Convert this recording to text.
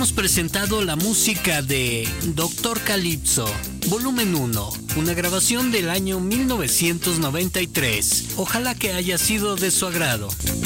hemos presentado la música de Dr. Calypso, volumen 1, una grabación del año 1993. Ojalá que haya sido de su agrado.